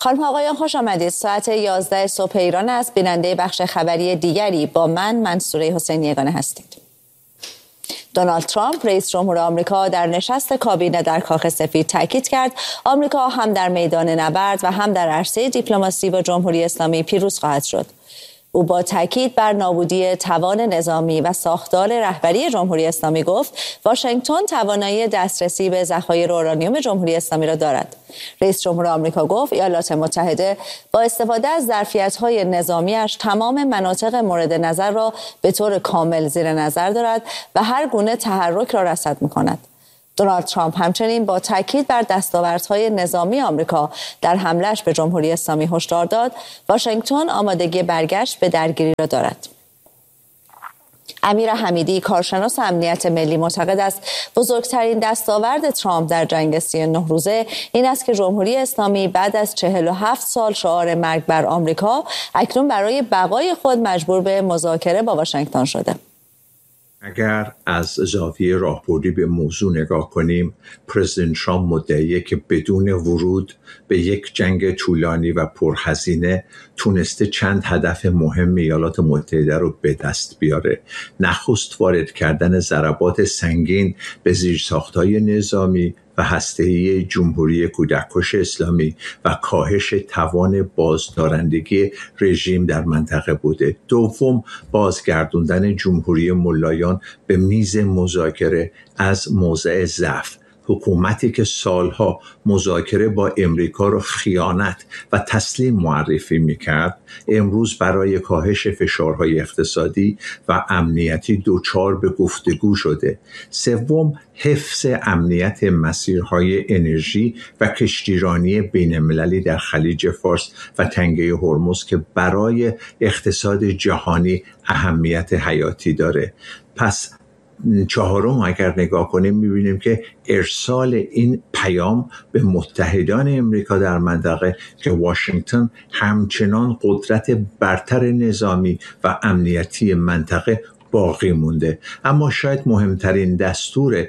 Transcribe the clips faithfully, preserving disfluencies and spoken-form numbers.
خانم آقایان خوش آمدید. ساعت یازده صبح ایران است. بیننده بخش خبری دیگری با من منصوره حسینی یگانه هستید. دونالد ترامپ رئیس جمهور آمریکا در نشست کابینه در کاخ سفید تاکید کرد آمریکا هم در میدان نبرد و هم در عرصه دیپلماسی با جمهوری اسلامی پیروز خواهد شد. او با تاکید بر نابودی توان نظامی و ساختار رهبری جمهوری اسلامی گفت واشنگتن توانایی دسترسی به ذخایر اورانیوم جمهوری اسلامی را دارد. رئیس جمهور آمریکا گفت ایالات متحده با استفاده از ظرفیت‌های نظامی‌اش تمام مناطق مورد نظر را به طور کامل زیر نظر دارد و هر گونه تحرک را رصد می‌کند. دونالد ترامپ همچنین با تاکید بر دستاوردهای نظامی آمریکا در حمله‌اش به جمهوری اسلامی هشدار داد واشنگتن آمادگی برگشت به درگیری را دارد. امیر حمیدی کارشناس امنیت ملی معتقد است بزرگترین دستاورد ترامپ در جنگ سی و نه روزه این است که جمهوری اسلامی بعد از چهل و هفت سال شعار مرگ بر آمریکا اکنون برای بقای خود مجبور به مذاکره با واشنگتن شده. اگر از زاویه راهبردی به موضوع نگاه کنیم، پرزیدنت ترامپ مدعیه که بدون ورود به یک جنگ طولانی و پرهزینه تونسته چند هدف مهم ایالات متحده رو به دست بیاره. نخست وارد کردن ضربات سنگین به زیرساخت‌های نظامی و هسته‌ای جمهوری کودککش اسلامی و کاهش توان بازدارندگی رژیم در منطقه بوده. دوم، بازگردوندن جمهوری ملایان به میز مذاکره از موضع ضعف. حکومتی که سالها مذاکره با امریکا رو خیانت و تسلیم معرفی میکرد، امروز برای کاهش فشارهای اقتصادی و امنیتی دوچار به گفتگو شده. سوم، حفظ امنیت مسیرهای انرژی و کشتیرانی بین‌المللی در خلیج فارس و تنگه هرمز که برای اقتصاد جهانی اهمیت حیاتی داره. پس چهارم اگر نگاه کنیم می‌بینیم که ارسال این پیام به متحدان امریکا در منطقه که واشنگتن همچنان قدرت برتر نظامی و امنیتی منطقه باقی مونده. اما شاید مهمترین دستور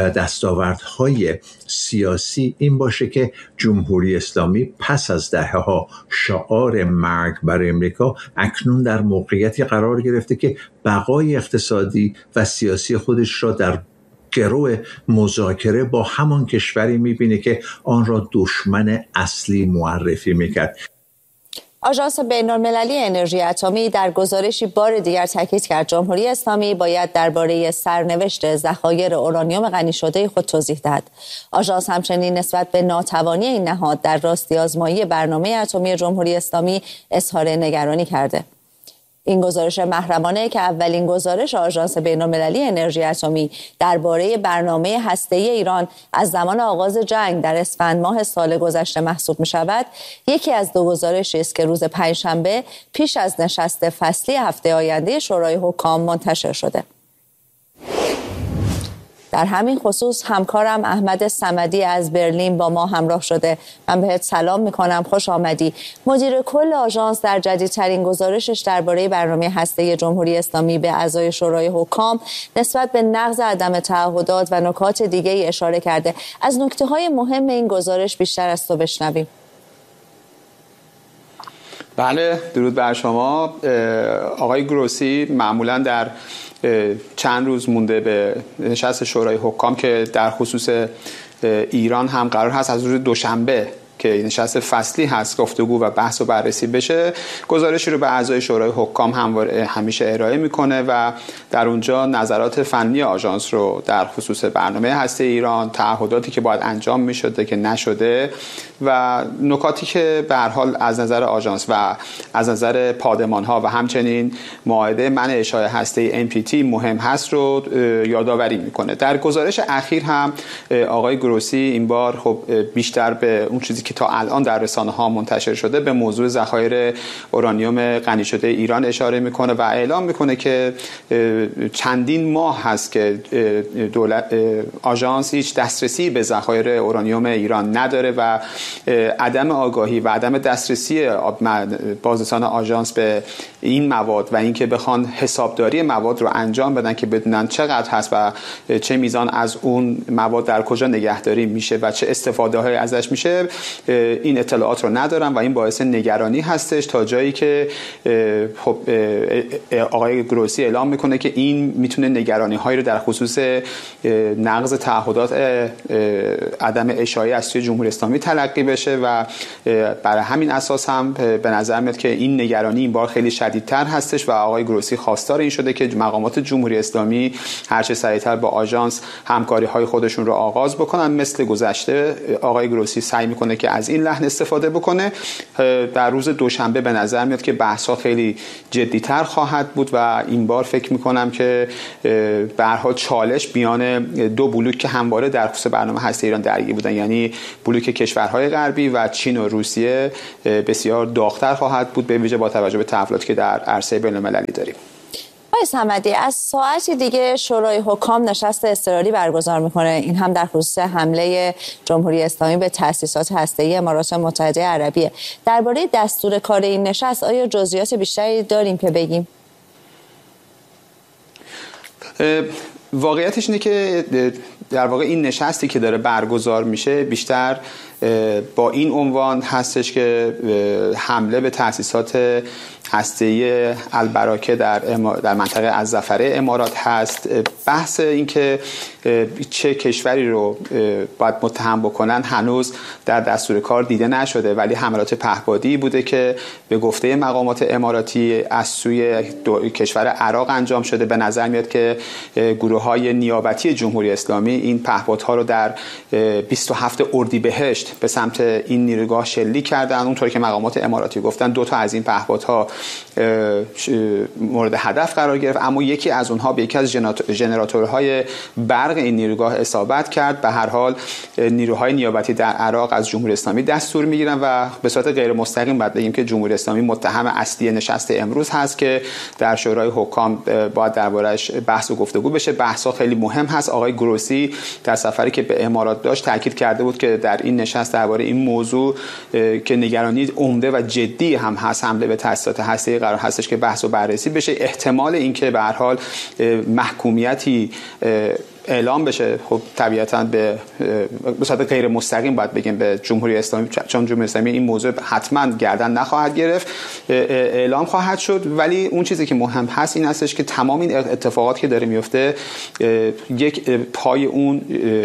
دستاوردهای سیاسی این باشه که جمهوری اسلامی پس از دهه‌ها شعار مرگ بر امریکا اکنون در موقعیتی قرار گرفته که بقای اقتصادی و سیاسی خودش را در گرو مذاکره با همان کشوری می‌بینه که آن را دشمن اصلی معرفی می‌کرد. آژانس بین‌المللی انرژی اتمی در گزارشی بار دیگر تاکید کرد جمهوری اسلامی باید درباره سرنوشت ذخایر اورانیوم غنی شده خود توضیح دهد. آژانس همچنین نسبت به ناتوانی این نهاد در راستی آزمایی برنامه اتمی جمهوری اسلامی اظهار نگرانی کرده. این گزارش محرمانه که اولین گزارش آژانس بین‌المللی انرژی اتمی درباره برنامه هسته‌ای ایران از زمان آغاز جنگ در اسفند ماه سال گذشته محسوب می‌شود، یکی از دو گزارشی است که روز پنجشنبه پیش از نشست فصلی هفته آینده شورای حکام منتشر شده. در همین خصوص همکارم احمد صمدی از برلین با ما همراه شده. من بهت سلام میکنم، خوش آمدی. مدیر کل آژانس در جدیدترین گزارشش درباره برنامه هسته‌ای جمهوری اسلامی به اعضای شورای حکام نسبت به نقض عدم تعهدات و نکات دیگه ای اشاره کرده. از نکته‌های مهم این گزارش بیشتر از تو بشنویم. بله، درود بر شما. آقای گروسی معمولاً در چند روز مونده به نشست شورای حکام که در خصوص ایران هم قرار هست از روز دوشنبه که نشست فصلی هست گفتگو و بحث و بررسی بشه، گزارشی رو به اعضای شورای حکام همواره همیشه ارائه میکنه و در اونجا نظرات فنی آژانس رو در خصوص برنامه هسته ایران، تعهداتی که باید انجام میشده که نشده و نکاتی که به هر حال از نظر آژانس و از نظر پادمان‌ها و همچنین معاهده منع اشاعه هسته ان پی تی مهم هست رو یادآوری میکنه. در گزارش اخیر هم آقای گروسی این بار خب بیشتر به اون چیزی که تا الان در رسانه‌ها منتشر شده به موضوع ذخایر اورانیوم غنی شده ایران اشاره میکنه و اعلام میکنه که چندین ماه هست که دولت آژانس هیچ دسترسی به ذخایر اورانیوم ایران نداره و عدم آگاهی و عدم دسترسی بازرسان آژانس به این مواد و اینکه بخوان حسابداری مواد رو انجام بدن که بدونن چقدر هست و چه میزان از اون مواد در کجا نگهداری میشه و چه استفاده های ازش میشه این اطلاعات رو ندارن و این باعث نگرانی هستش، تا جایی که خب آقای گروسی اعلام میکنه که این میتونه نگرانی هایی رو در خصوص نقض تعهدات عدم اشاعه از سوی جمهوری اسلامی تلقی بشه و برای همین اساس هم به نظر میاد که این نگرانی این بار خیلی شدیدتر هستش و آقای گروسی خواستار این شده که مقامات جمهوری اسلامی هر چه سریعتر با آژانس همکاری های خودشون رو آغاز بکنن. مثل گذشته آقای گروسی سعی میکنه که از این لحن استفاده بکنه. در روز دوشنبه به نظر میاد که بحث‌ها خیلی جدی‌تر خواهد بود و این بار فکر میکنم که به هر حال چالش میان دو بلوک که همواره در خصوص برنامه هسته ایران درگیر بودن، یعنی بلوک کشورهای غربی و چین و روسیه، بسیار داغ‌تر خواهد بود، به ویژه با توجه به تحولاتی که در عرصه بین‌المللی داریم. آقای صمدی، از ساعتی دیگه شورای حکام نشست اضطراری برگزار میکنه، این هم در خصوص حمله جمهوری اسلامی به تأسیسات هسته‌ای امارات متحده عربیه. درباره دستور کار این نشست آیا جزئیات بیشتری داریم که بگیم؟ واقعیتش اینه که در واقع این نشستی که داره برگزار میشه بیشتر با این عنوان هستش که حمله به تأسیسات هسته‌ای البراکه در در منطقه الظفره امارات هست. بحث این که چه کشوری رو باید متهم بکنن هنوز در دستور کار دیده نشده، ولی حملات پهپادی بوده که به گفته مقامات اماراتی از سوی کشور عراق انجام شده. به نظر میاد که گروه‌های نیابتی جمهوری اسلامی این پهپادها رو در بیست و هفتم اردیبهشت به سمت این نیروگاه شلیک کردن. اونطور که مقامات اماراتی گفتن دو تا از این پهپادها مورد هدف قرار گرفت، اما یکی از اونها به یکی از ژنراتورهای برق این نیروگاه اصابت کرد. به هر حال نیروهای نیابتی در عراق از جمهوری اسلامی دستور میگیرن و به صورت غیر مستقیم باید بگیم که جمهوری اسلامی متهم اصلی نشست امروز هست که در شورای حکام باید دربارش بحث و گفتگو بشه. بحثا خیلی مهم هست. آقای گروسی در سفری که به امارات داشت تاکید کرده بود که در این نشست درباره این موضوع که نگرانی عمده و جدی هم هست، حمله به تأسیسات هسته‌ای، قرار هستش که بحث و بررسی بشه. احتمال اینکه به هر حال محکومیتی اعلام بشه خب طبیعتاً به به صورت غیر مستقیم باید بگیم به جمهوری اسلامی، چون جمهوری اسلامی این موضوع حتما گردن نخواهد گرفت، اعلام خواهد شد. ولی اون چیزی که مهم هست این هستش که تمام این اتفاقات که داره میفته یک پای اون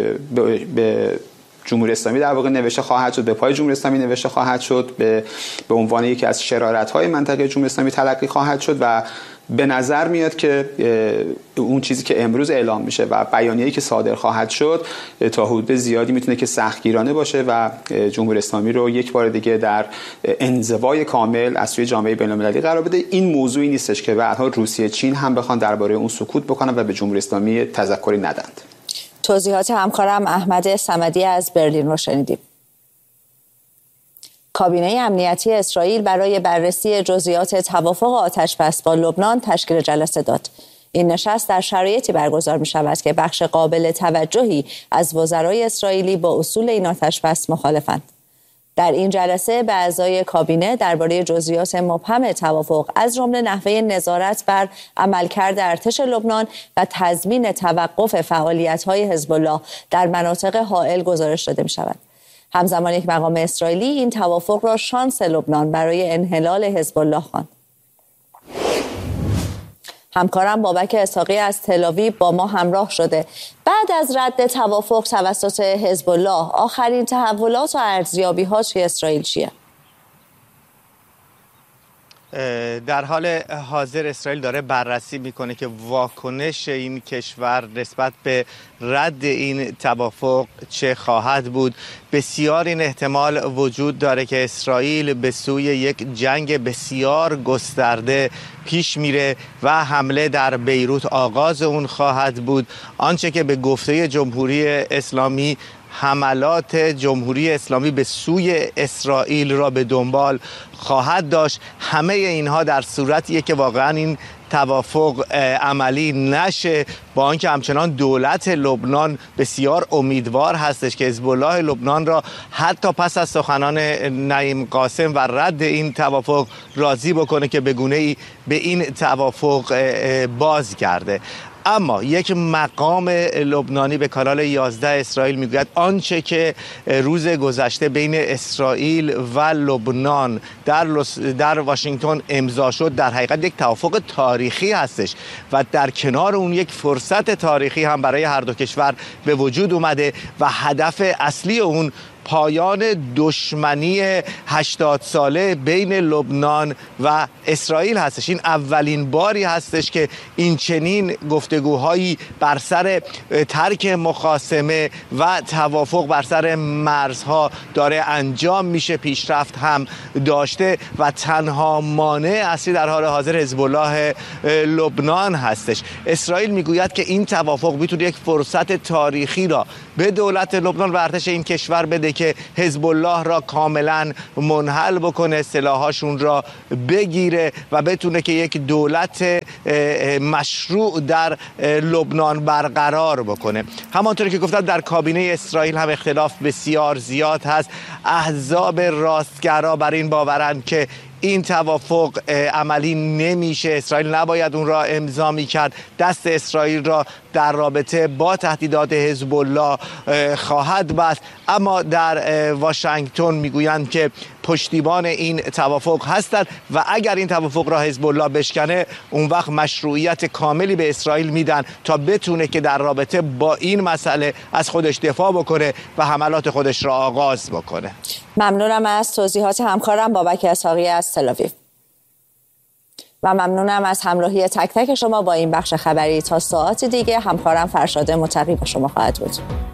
به جمهوری اسلامی در واقع نوشته خواهد شد، به پای جمهوری اسلامی نوشته خواهد شد، به به عنوان یکی از شرارت‌های منطقه جمهوری اسلامی تلقی خواهد شد و به نظر میاد که اون چیزی که امروز اعلام میشه و بیانیه‌ای که صادر خواهد شد تا حدود زیادی میتونه که سختگیرانه باشه و جمهوری اسلامی رو یک بار دیگه در انزوای کامل از سوی جامعه بین‌المللی قرار بده. این موضوعی نیستش که بعدها روسیه، چین هم بخوان درباره اون سکوت بکنن و به جمهوری اسلامی تذکری ندند. توضیحات همکارم احمد صمدی از برلین رو شنیدیم. کابینه امنیتی اسرائیل برای بررسی جزئیات توافق آتش‌بس با لبنان تشکیل جلسه داد. این نشست در شرایطی برگزار می شود که بخش قابل توجهی از وزرای اسرائیلی با اصول این آتش‌بس مخالفند. در این جلسه به اعضای کابینه درباره جزئیات مبهم توافق از جمله نحوه نظارت بر عملکرد ارتش لبنان و تضمین توقف فعالیت‌های حزب الله در مناطق حائل گزارش داده می‌شود. همزمان یک مقام اسرائیلی این توافق را شانس لبنان برای انحلال حزب الله خواند. همکارم بابک اسحاقی از تل‌آویو با ما همراه شده. بعد از رد توافق توسط حزب الله آخرین تحولات و ارزیابی‌ها توی اسرائیل چیه؟ در حال حاضر اسرائیل داره بررسی میکنه که واکنش این کشور نسبت به رد این توافق چه خواهد بود. بسیار این احتمال وجود داره که اسرائیل به سوی یک جنگ بسیار گسترده پیش میره و حمله در بیروت آغاز اون خواهد بود. آنچه که به گفته جمهوری اسلامی حملات جمهوری اسلامی به سوی اسرائیل را به دنبال خواهد داشت. همه اینها در صورتیه که واقعا این توافق عملی نشه، با آنکه همچنان دولت لبنان بسیار امیدوار هستش که حزب الله لبنان را حتی پس از سخنان نعیم قاسم و رد این توافق راضی بکنه که به گونه‌ای به این توافق بازگرده. اما یک مقام لبنانی به کانال یازده اسرائیل میگوید آنچه که روز گذشته بین اسرائیل و لبنان در, لس... در واشنگتن امضا شد در حقیقت یک توافق تاریخی هستش و در کنار اون یک فرصت تاریخی هم برای هر دو کشور به وجود اومده و هدف اصلی اون پایان دشمنی هشتاد ساله بین لبنان و اسرائیل هستش. این اولین باری هستش که این چنین گفتگوهایی بر سر ترک مخاصمه و توافق بر سر مرزها داره انجام میشه. پیشرفت هم داشته و تنها مانع اصلی در حال حاضر حزب الله لبنان هستش. اسرائیل میگوید که این توافق میتونه یک فرصت تاریخی را به دولت لبنان و ارتش این کشور بده که حزب الله را کاملا منحل بکنه، سلاحاشون را بگیره و بتونه که یک دولت مشروع در لبنان برقرار بکنه. همانطوری که گفتم در کابینه اسرائیل هم اختلاف بسیار زیاد هست. احزاب راستگرا بر این باورند که این توافق عملی نمیشه، اسرائیل نباید اون را امضا میکرد، دست اسرائیل را در رابطه با تهدیدات حزب الله خواهد بست. اما در واشنگتن میگویند که پشتیبان این توافق هستند و اگر این توافق را حزب الله بشکنه اون وقت مشروعیت کاملی به اسرائیل میدن تا بتونه که در رابطه با این مسئله از خودش دفاع بکنه و حملات خودش را آغاز بکنه. ممنونم از توضیحات همکارم بابک اسحاقی از تل‌آویو و ممنونم از همراهی تک تک شما با این بخش خبری. تا ساعت دیگه همکارم فرشاد متقی با شما خواهد بود.